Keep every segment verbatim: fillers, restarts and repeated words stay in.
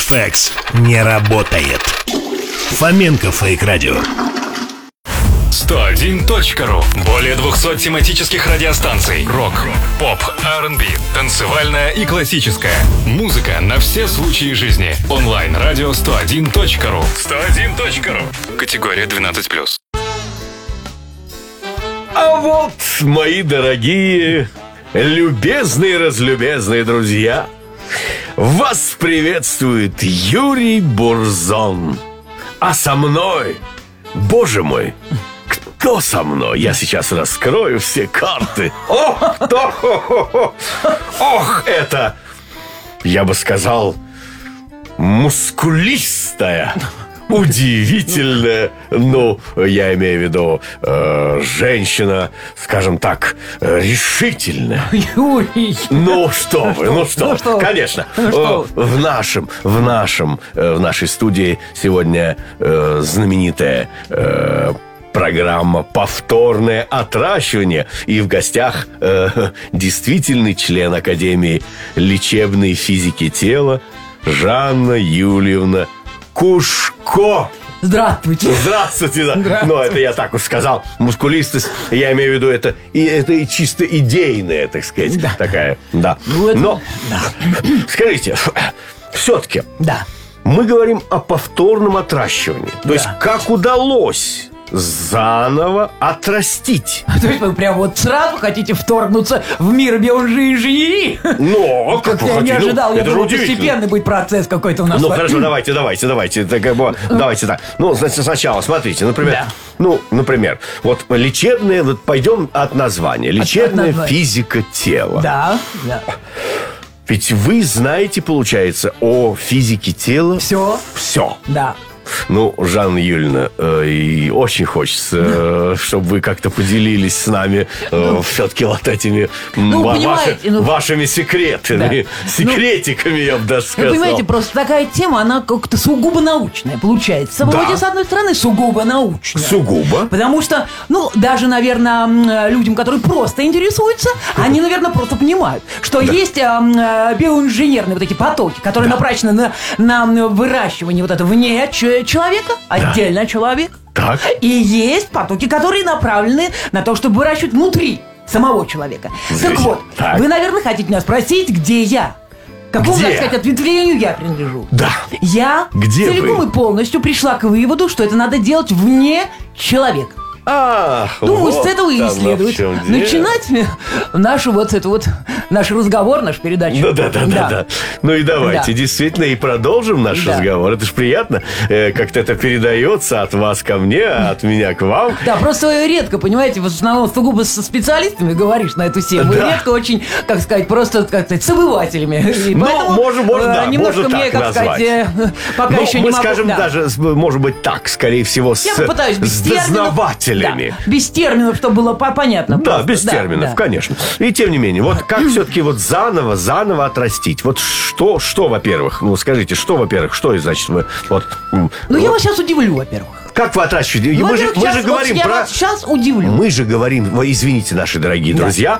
Фэкс не работает. Фоменко Фейк Радио. сто один точка ру. Более двухсот тематических радиостанций. Рок, поп, ар энд би, танцевальная и классическая. Музыка на все случаи жизни. Онлайн-радио сто один точка ру. сто один точка ру. Категория двенадцать плюс. А вот, мои дорогие, любезные, разлюбезные друзья, вас приветствует Юрий Бурзон. А со мной, боже мой, кто со мной? Я сейчас раскрою все карты. Ох, кто? Ох, это, я бы сказал, мускулистая, удивительная, ну, я имею в виду, э, женщина, скажем так, решительная. Юрий. Ну что вы, ну что, ну, что? Конечно. Ну, что? Э, в нашем, в нашем, э, в нашей студии сегодня э, знаменитая э, программа «Повторное отращивание». И в гостях э, действительный член Академии лечебной физики тела Жанна Юльевна Кушко. Здравствуйте. Здравствуйте, да. Здравствуйте. Ну, это я так уж сказал. Мускулистость, я имею в виду, это, и, это и чисто идейная, так сказать, Да. такая, да. Ну, это- Но, да. скажите, все-таки Да. мы говорим о повторном отращивании. То Да. есть, как удалось заново отрастить. То есть вы прям вот сразу хотите вторгнуться в мир биоинженерии? Но, как Как вы я не хотите, ну, ожидал, я это же думал, удивительно. постепенный будет процесс какой-то у нас. Ну, хорошо, давайте, давайте, давайте. Так, как бы, давайте так. Ну, значит, сначала, смотрите, например, Да. ну, например, вот лечебное, вот пойдем от названия. Лечебная названия. физика тела. Да, да. Ведь вы знаете, получается, о физике тела Все. все. Да. Ну, Жанна Юльевна, э, и очень хочется, э, чтобы вы как-то поделились с нами э, все-таки вот этими м, Ну, ва- понимаете, ваши- ну- вашими секретами, Да. секретиками, я бы даже Вы сказал. понимаете, просто такая тема, она как-то сугубо научная получается. Да. Вроде, с одной стороны, сугубо научная. Сугубо. Потому что, ну, даже, наверное, м, людям, которые просто интересуются, они, наверное, просто понимают, что есть м, э, биоинженерные вот эти потоки, которые направлены на, на выращивание вот этого вне ч- человека, отдельно от человека. Так. И есть потоки, которые направлены на то, чтобы выращивать внутри самого человека. Здесь. Так вот, Так. вы, наверное, хотите меня спросить, где я? К какому, Где? так сказать, ответвлению я принадлежу? Да. Я Где целиком вы? и полностью пришла к выводу, что это надо делать вне человека. Ах, Думаю, вот с этого и оно в следует чем дело. начинать нашу вот эту вот наш разговор, нашу передачу. Ну да, да, да, да. Ну и давайте, Да. действительно, и продолжим наш Да. разговор. Это ж приятно, э, как-то это передается от вас ко мне, а от меня к вам. Да, просто редко, понимаете, в основном сугубо со специалистами говоришь на эту тему. Да. И редко очень, как сказать, просто, как сказать, с обывателями. И Ну, поэтому, можно- можно, э, да, немножко можно мне, так как сказать, назвать. э, пока Ну, еще мы не могу. скажем да. даже, с- может быть, так, скорее всего, с, Я попытаюсь без с терминов. дознавателями. Да, без терминов, чтобы было по- понятно. Да, просто. без терминов, да. конечно. И тем не менее, вот как все-таки вот заново, заново отрастить? Вот что, что, во-первых, ну скажите, что, во-первых, что и значит вы вот? м, Ну, я вот вас сейчас удивлю, во-первых. как вы отращиваете? Мы же, Во-первых, мы щас- же вот говорим я про. вас сейчас удивлю. Мы же говорим, вы извините, наши дорогие друзья,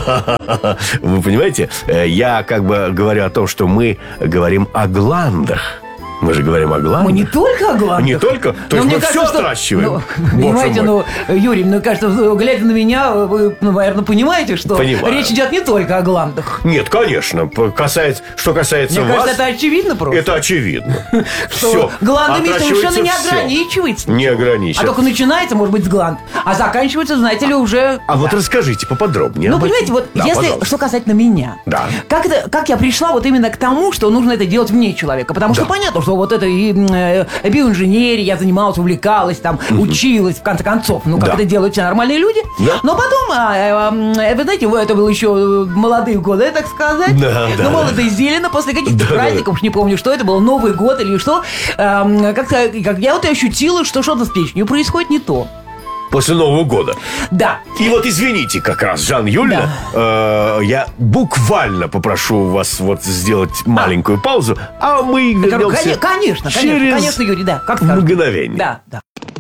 вы понимаете, э, я как бы говорю о том, что мы говорим о гландах. Мы же говорим о гландах. Мы не только о гландах. Не только? То Но есть мне мы кажется, все что- отращиваем? Ну, Боже понимаете, мой. ну, Юрий, мне кажется, глядя на меня, вы, ну, наверное, понимаете, что Понимаю. речь идет не только о гландах. Нет, конечно. По- Касается, что касается Мне вас, кажется, это очевидно просто. это очевидно. Что Все. гландами совершенно не ограничивается. Не А ограничивается. только начинается, может быть, с гланд. А заканчивается, знаете ли, уже... А вот Да. расскажите поподробнее. Ну, об этом. понимаете, вот Да, если, пожалуйста. что касательно меня, Да. как, это, как я пришла вот именно к тому, что нужно это делать вне человека. Потому что Да. понятно, что вот это и э, биоинженерия, я занималась, увлекалась, там, училась, в конце концов. Ну, как Да. это делают все нормальные люди. Да. Но потом, а, э, вы знаете, это было еще молодые годы, так сказать. Да, да, Ну, молодо и зелено, после каких-то Да, да, праздников, уж не помню, что это было, Новый год или что. Эм, как-то, как я вот и ощутила, что что-то с печенью происходит не то. После Нового года. Да. И вот извините, как раз, Жанна Юльевна, э, я буквально попрошу вас вот сделать маленькую паузу, а мы Так, вернемся коне- конечно, конечно, через конечно, Юрий, да, как скажете. мгновение. Да, да.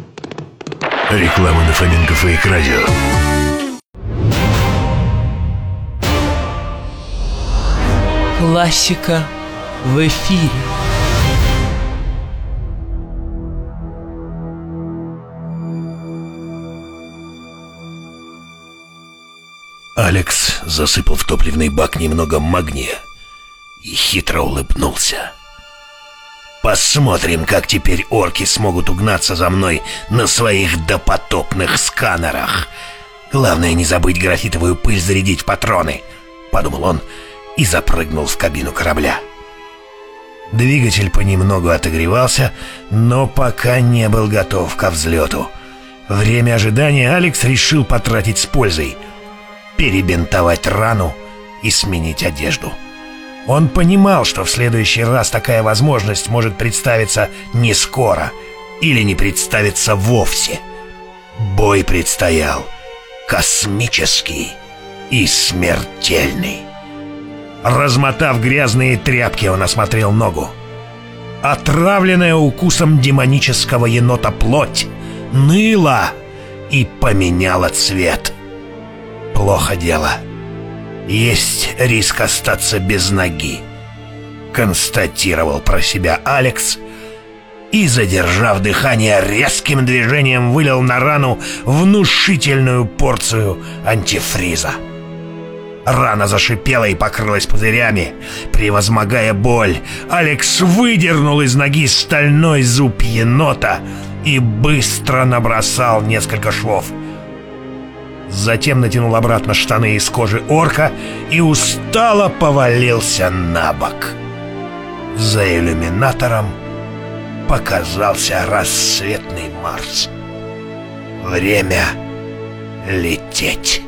Реклама на Фоменко Фейк Радио. Классика в эфире. Алекс засыпал в топливный бак немного магния и хитро улыбнулся. Посмотрим, как теперь орки смогут угнаться за мной на своих допотопных сканерах. Главное не забыть графитовую пыль зарядить в патроны, подумал он и запрыгнул в кабину корабля. Двигатель понемногу отогревался, но пока не был готов ко взлету. Время ожидания Алекс решил потратить с пользой. Перебинтовать рану и сменить одежду. Он понимал, что в следующий раз такая возможность может представиться не скоро или не представиться вовсе. Бой предстоял космический и смертельный. Размотав грязные тряпки, он осмотрел ногу. Отравленная укусом демонического енота плоть ныла и поменяла цвет. Плохо дело. Есть риск остаться без ноги, констатировал про себя Алекс и, задержав дыхание, резким движением вылил на рану внушительную порцию антифриза. Рана зашипела и покрылась пузырями. Превозмогая боль, Алекс выдернул из ноги стальной зуб енота и быстро набросал несколько швов. Затем натянул обратно штаны из кожи орка и устало повалился на бок. За иллюминатором показался рассветный Марс. Время лететь.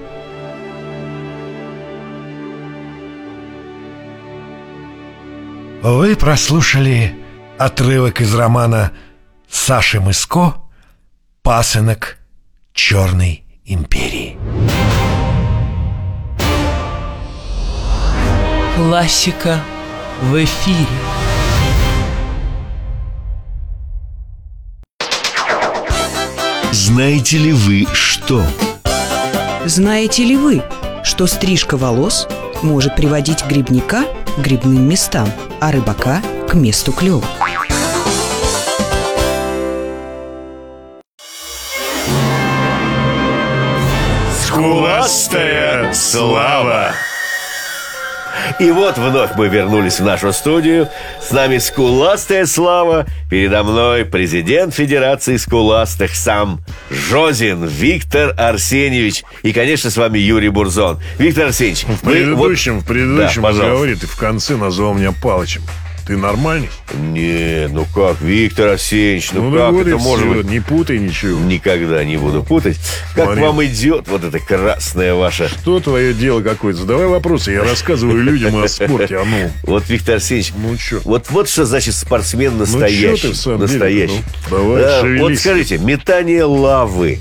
Вы прослушали отрывок из романа Саши Мыско «Пасынок Черной империи». Классика в эфире. Знаете ли вы что? Знаете ли вы, что стрижка волос может приводить грибника к грибным местам, а рыбака к месту клёва? Скуластая слава. И вот вновь мы вернулись в нашу студию. С нами скуластая слава. Передо мной президент Федерации скуластых, сам Жозин Виктор Арсеньевич. И, конечно, с вами Юрий Бурзон. Виктор Арсеньевич, В предыдущем, вот... в предыдущем да, разговоре ты в конце назвал меня Палычем. Ты нормальный? Не, ну как, Виктор Арсеньевич, ну, Ну, как говори, это может всё, быть? не путай ничего. Никогда не буду путать. Как Смотри. вам идет вот это красное ваше... Что твое дело какое-то? Задавай вопросы, я рассказываю людям о спорте. А ну, Вот, Виктор Арсеньевич, ну чё? вот, вот что значит спортсмен Ну чё настоящий. ты в самом настоящий. деле? Ну, давай, Да, шевелись. вот скажите, метание лавы.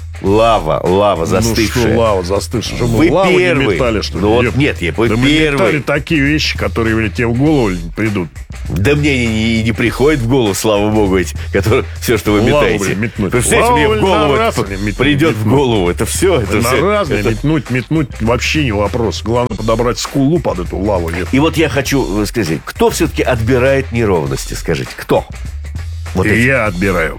Лава, лава застывшая. Ну что, лава застывшая? Что, Вы мы лаву первый. не метали, что ли? Ну вот Еп. нет, я- вы да мы первый. метали такие вещи, которые, блядь, тебе в голову придут. Да мне и не, не приходит в голову, слава богу, эти, которые, все, что вы Лаву, метаете. блин, метнуть. Представляете, Лаву, мне в блин, голову на раз, это блин, метнуть, придет в метнуть. голову. Это все, это На все. разные это- метнуть, метнуть вообще не вопрос. Главное подобрать скулу под эту лаву. Нет. И вот я хочу сказать, кто все-таки отбирает неровности, скажите, кто? Вот И эти. я отбираю.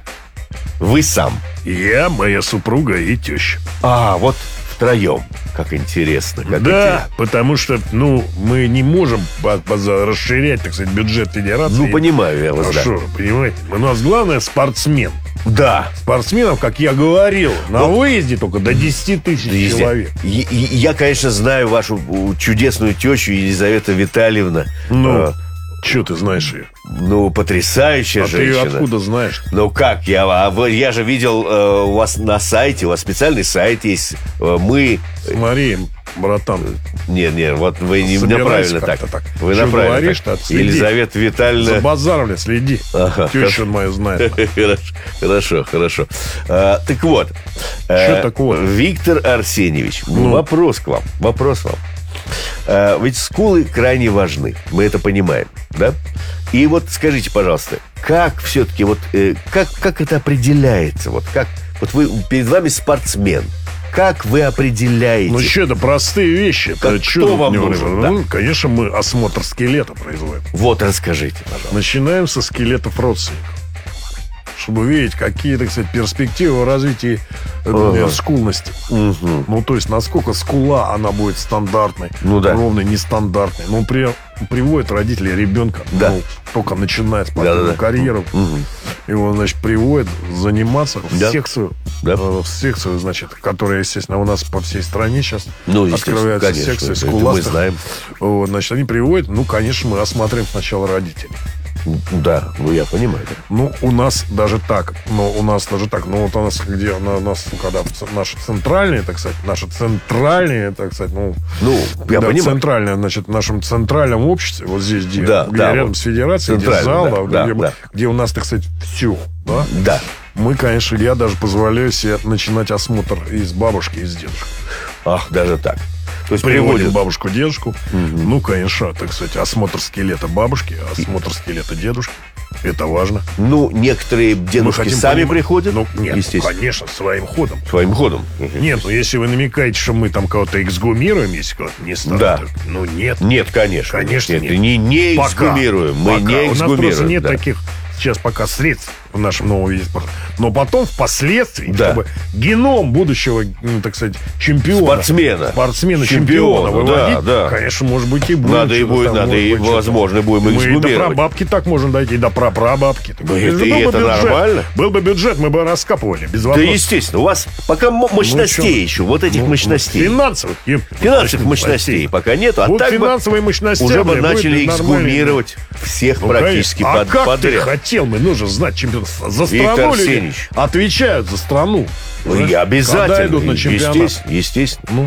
Вы сам. Я, моя супруга и теща. А, вот втроем. Как интересно. Как Да, потому что, ну, мы не можем по- по- расширять, так сказать, бюджет федерации. Ну, понимаю я вас, А да. что, понимаете? У нас главное спортсмен. Да. Спортсменов, как я говорил, на выезде только до десяти тысяч Подождите. человек. И- и- Я, конечно, знаю вашу у, чудесную тещу Елизавета Витальевна. Ну, А, что ты знаешь ее? ну, потрясающая А ты ее женщина. откуда знаешь? Ну как, я, а вы- я же видел э, у вас на сайте, у вас специальный сайт есть. Э, мы... Смотри, братан, Нет, нет, вот вы не Собирайся направильно так. как-то так. Вы Что направильно говоришь, так. так, следи. Елизавета за Витальевна... базаром следи. Ага, Теща моя знает. Хорошо, хорошо, хорошо. А, так вот. Что э, так вот? Виктор Арсеньевич, Ну? вопрос к вам. Вопрос вам. А, ведь скулы крайне важны. Мы это понимаем, да? И вот скажите, пожалуйста, как все-таки, вот, э, как, как это определяется? Вот как, вот вы, перед вами спортсмен. Как вы определяете? Ну что, это простые вещи. Как Это чё кто тут вам не нужен, говорю? да? Ну, конечно, мы осмотр скелета производим. Вот, расскажите, пожалуйста. Начинаем со скелетов родственников. чтобы видеть, какие, так сказать, перспективы в развитии Ага. скулности. Мгм. Ну, то есть, насколько скула, она будет стандартной, Ну да. ровной, нестандартной. Ну, при, приводят родители ребенка, Да. ну, только начинает спортивную Да-да-да. карьеру. Мгм. Его, значит, приводят заниматься в Да. секцию, Да. э, в секцию, значит, которая, естественно, у нас по всей стране сейчас Ну, естественно, открывается конечно, секция это мы скуластых. знаем. Вот, значит, они приводят, ну, конечно, мы осматриваем сначала родителей. Да, ну я понимаю. Да. Ну, у нас даже так, но у нас даже так, ну, вот у нас, где у нас, ну, когда в ц- наши центральные, так сказать, наши центральные, так сказать, ну, Ну, я да, понимаю. центральное, значит, в нашем центральном обществе, вот здесь, где, Да, где да, рядом вот. с федерацией, где Центрально, зал, да, да, да, где, да. где у нас, так сказать, все, да, Да. мы, конечно, я даже позволяю себе начинать осмотр из бабушки, из дедушки. Ах, даже так. То есть Приводим приводят. бабушку, дедушку. Ну, конечно, так сказать, осмотр скелета бабушки, осмотр скелета дедушки. Это важно. Ну, некоторые Мы дедушки хотим сами понимать- приходят. Ну, нет, естественно. конечно, своим ходом. Своим ходом. Нет, ну если вы намекаете, что мы там кого-то эксгумируем, если кого-то не станет, Да. то- ну нет. Нет, конечно. Конечно, нет. нет. Не, не Пока. эксгумируем. Мы Пока. не У нас просто эксгумируем. нет да. таких сейчас пока средств в нашем новом виде спорта. Но потом, впоследствии, Да. чтобы геном будущего, ну, так сказать, чемпиона. Спортсмена. Спортсмена, Чемпиона, чемпиона выводить, да, да. конечно, может быть, и будет. Надо и что-то будет, там, надо может и, быть, что-то. возможно, будем Мы и до эксгумировать. прабабки так можем дойти, и до прапрабабки. Ну, Если это- был и бы это бюджет, нормально. Был бы бюджет, мы бы раскапывали, без Да, вопросов. естественно. У вас пока мо- мощностей чё? еще. Вот этих Ну, мощностей. Финансовых. и- Финансовых мощностей пока нету. А Вот так бы финансовые мощности уже бы будет начали нормально. эксгумировать всех Ну, практически конечно. под- а как подряд. ты хотел? Мы нужно знать чемпиона. За Виктор страну люди Арсеньевич. отвечают за страну. Ну, Понимаешь? и обязательно. Когда идут на чемпионат. Естественно. естественно. Ну,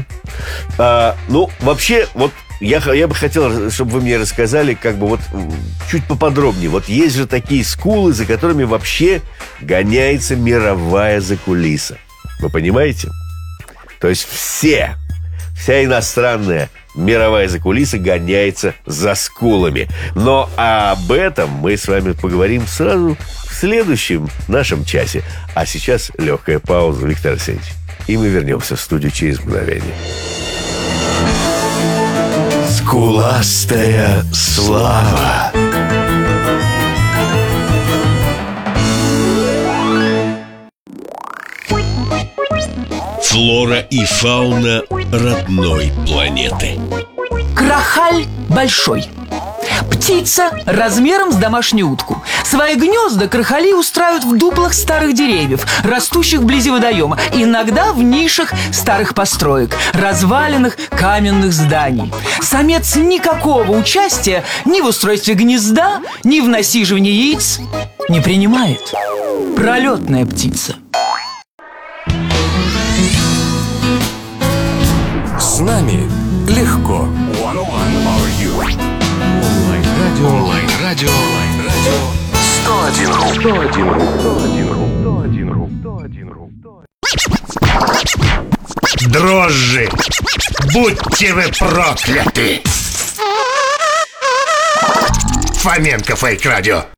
А, ну, вообще, вот я, х- я бы хотел, чтобы вы мне рассказали, как бы вот м, чуть поподробнее. Вот есть же такие скулы, за которыми вообще гоняется мировая закулиса. Вы понимаете? То есть все, вся иностранная мировая закулиса гоняется за скулами. Но об этом мы с вами поговорим сразу в следующем нашем часе. А сейчас легкая пауза, Виктор Арсеньевич. И мы вернемся в студию через мгновение. Скуластая слава. Флора и фауна родной планеты. Крахаль большой. Птица размером с домашнюю утку. Свои гнезда крахали устраивают в дуплах старых деревьев, растущих вблизи водоема, иногда в нишах старых построек, разваленных каменных зданий. Самец никакого участия ни в устройстве гнезда, ни в насиживании яиц не принимает. Пролетная птица. С нами легко. Онлайн-радио. Онлайн-радио. сто один ру. сто один ру. сто один ру. сто один ру. сто один ру. Дрожжи! Будьте вы прокляты! Фоменко Фейк Радио.